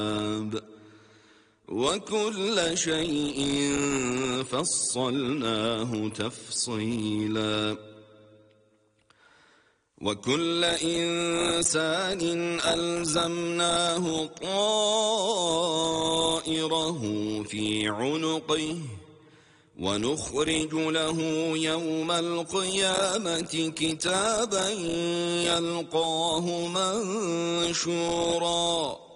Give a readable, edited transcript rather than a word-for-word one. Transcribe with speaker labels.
Speaker 1: وكل شيء فصلناه تفصيلا وكل إنسان ألزمناه طائره في عنقه ونخرج له يوم القيامة كتابا يلقاه منشورا